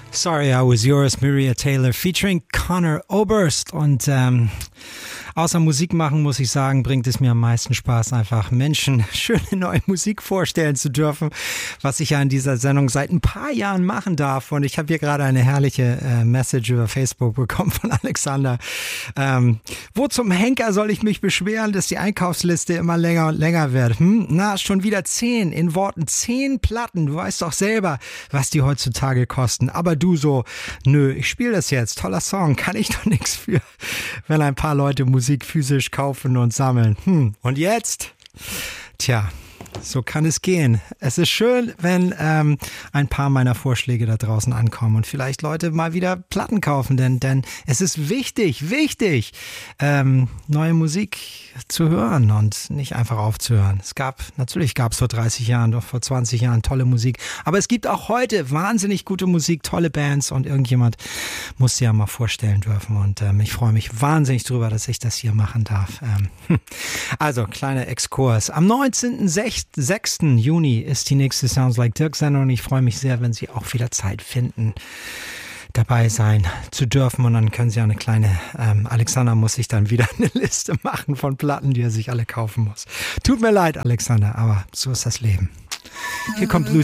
Sorry I Was Yours, Maria Taylor featuring Conor Oberst. Und außer Musik machen, muss ich sagen, bringt es mir am meisten Spaß, einfach Menschen schöne neue Musik vorstellen zu dürfen, was ich ja in dieser Sendung seit ein paar Jahren machen darf. Und ich habe hier gerade eine herrliche Message über Facebook bekommen von Alexander. Wo zum Henker soll ich mich beschweren, dass die Einkaufsliste immer länger und länger wird? Na, schon wieder 10, in Worten 10 Platten. Du weißt doch selber, was die heutzutage kosten. Aber du so, nö, ich spiele das jetzt. Toller Song, kann ich doch nichts für, wenn ein paar Leute Musik physisch kaufen und sammeln. Und jetzt? Tja, so kann es gehen. Es ist schön, wenn ein paar meiner Vorschläge da draußen ankommen und vielleicht Leute mal wieder Platten kaufen, denn es ist wichtig, neue Musik zu hören und nicht einfach aufzuhören. Natürlich gab es vor 30 Jahren, doch vor 20 Jahren tolle Musik, aber es gibt auch heute wahnsinnig gute Musik, tolle Bands und irgendjemand muss sie ja mal vorstellen dürfen und ich freue mich wahnsinnig drüber, dass ich das hier machen darf. Also, kleiner Exkurs. Am 6. Juni ist die nächste Sounds Like Dirk Sendung und ich freue mich sehr, wenn Sie auch wieder Zeit finden, dabei sein zu dürfen. Und dann können Sie eine kleine, Alexander muss sich dann wieder eine Liste machen von Platten, die er sich alle kaufen muss. Tut mir leid, Alexander, aber so ist das Leben. Hier kommt Lucy.